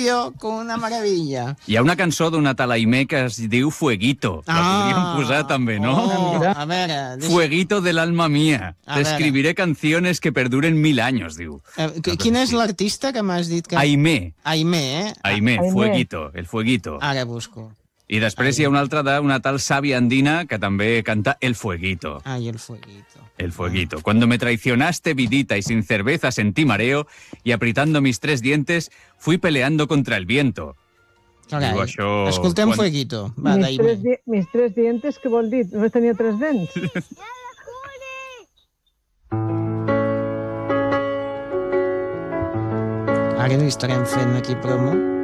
Rocío con una maravilla. Hi ha una cançó d'una tal Aimé que es diu Fueguito. La podríem posar també, no? A veure... Fueguito del alma mía. A Te veure. escribiré canciones que perduren 1000 años, diu. Quin és l'artista que m'has dit que... Aimé. Aimé, eh? Aimé, Aimé. Fueguito, el Fueguito. Ara busco. I després hi ha una altra d'una tal Sabia Andina que també canta El Fueguito. Ai, el fueguito. El Fueguito. Cuando me traicionaste, vidita, y sin cerveza sentí mareo, y apretando mis 3 dientes, fui peleando contra el viento. Carai. Diu això... Escoltem quan- Fueguito. Va, Mis d'Aimé. mis 3 dientes, què vol dir? Només tenia 3 dents? Ara li estarem fent aquí promo.